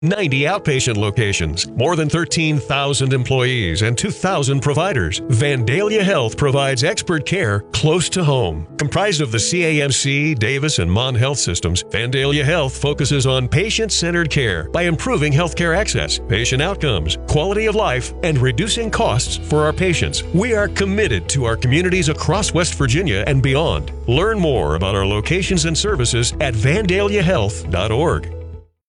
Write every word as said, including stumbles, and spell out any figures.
ninety outpatient locations, more than thirteen thousand employees, and two thousand providers. Vandalia Health provides expert care close to home. Comprised of the C A M C, Davis, and Mon Health systems, Vandalia Health focuses on patient-centered care by improving healthcare access, patient outcomes, quality of life, and reducing costs for our patients. We are committed to our communities across West Virginia and beyond. Learn more about our locations and services at vandalia health dot org.